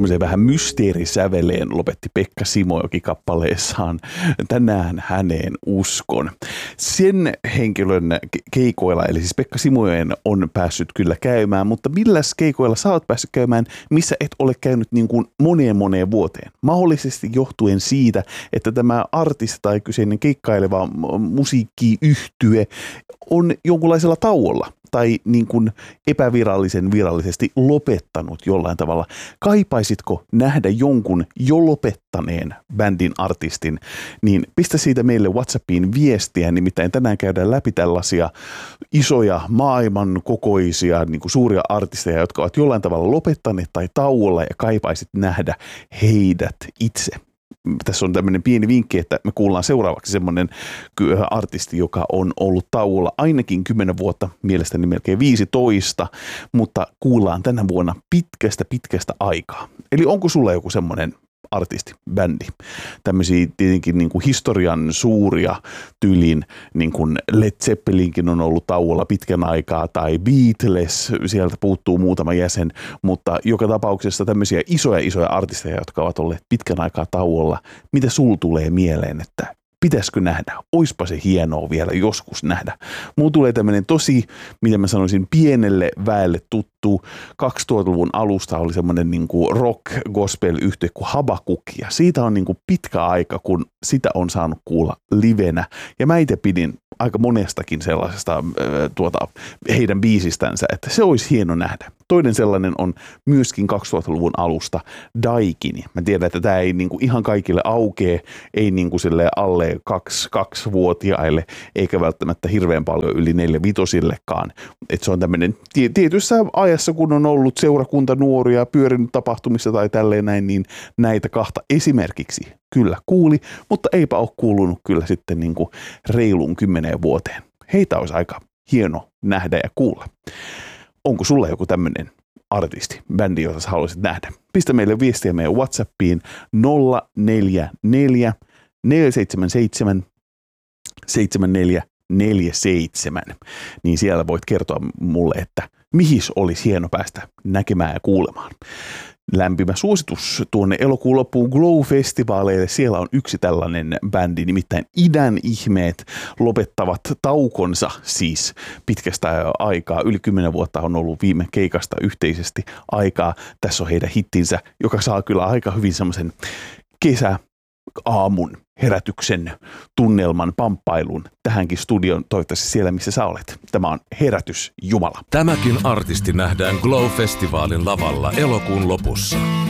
semmoisen vähän mysteerisäveleen lopetti Pekka Simojoki kappaleessaan Tänään häneen uskon. Sen henkilön keikoilla, eli siis Pekka Simojoen on päässyt kyllä käymään, mutta milläs keikoilla sä oot päässyt käymään, missä et ole käynyt niin kuin moneen vuoteen? Mahdollisesti johtuen siitä, että tämä artisti tai kyseinen keikkaileva musiikkiyhtye on jonkunlaisella tauolla tai niin kuin virallisesti lopettanut jollain tavalla. Kaipaisitko nähdä jonkun jo lopettaneen bändin artistin, niin pistä siitä meille WhatsAppiin viestiä, nimittäin tänään käydään läpi tällaisia isoja maailman kokoisia niin kuin suuria artisteja, jotka ovat jollain tavalla lopettaneet tai tauolla ja kaipaisit nähdä heidät itse. Tässä on tämmöinen pieni vinkki, että me kuullaan seuraavaksi semmoinen artisti, joka on ollut tauolla ainakin 10 vuotta, mielestäni melkein 15, mutta kuullaan tänä vuonna pitkästä aikaa. Eli onko sulla joku semmoinen artisti, bändi, tämmöisiä tietenkin niin kuin historian suuria tyylin, niin kuin Led Zeppelinkin on ollut tauolla pitkän aikaa, tai Beatles, sieltä puuttuu muutama jäsen, mutta joka tapauksessa tämmöisiä isoja artisteja, jotka ovat olleet pitkän aikaa tauolla. Mitä sul tulee mieleen, että pitäisikö nähdä? Oispa se hienoa vielä joskus nähdä. Mulla tulee tämmöinen tosi, mitä mä sanoisin, pienelle väelle tuttu. 2000-luvun alusta oli semmoinen niin kuin rock-gospel-yhtye kuin Habakuk. Ja siitä on niin kuin pitkä aika, kun sitä on saanut kuulla livenä. Ja mä itse pidin aika monestakin sellaisesta heidän biisistänsä, että se olisi hieno nähdä. Toinen sellainen on myöskin 2000-luvun alusta Daikini. Mä tiedän, että tämä ei niinku ihan kaikille aukee, ei niinku sille alle 2-2-vuotiaille, eikä välttämättä hirveän paljon yli 4-5-sillekaan. Et se on tämmöinen tietyssä ajassa, kun on ollut seurakunta nuoria, pyörinyt tapahtumissa tai tälleen näin, niin näitä kahta esimerkiksi kyllä kuuli, mutta eipä ole kuulunut kyllä sitten niinku reiluun 10 vuoteen. Heitä olisi aika hieno nähdä ja kuulla. Onko sulla joku tämmöinen artisti, bändi, jota sä haluaisit nähdä? Pistä meille viestiä meidän WhatsAppiin 044 477 7447. Niin siellä voit kertoa mulle, että mihin olisi hieno päästä näkemään ja kuulemaan. Lämpimä suositus tuonne elokuun loppuun Glow-festivaaleille. Siellä on yksi tällainen bändi, nimittäin Idän ihmeet lopettavat taukonsa siis pitkästä aikaa. Yli 10 vuotta on ollut viime keikasta yhteisesti aikaa. Tässä on heidän hittinsä, joka saa kyllä aika hyvin semmoisen kesäaamun herätyksen tunnelman pamppailun tähänkin studion, toivottavasti siellä, missä sä olet. Tämä on Herätys Jumala. Tämäkin artisti nähdään Glow-festivaalin lavalla elokuun lopussa.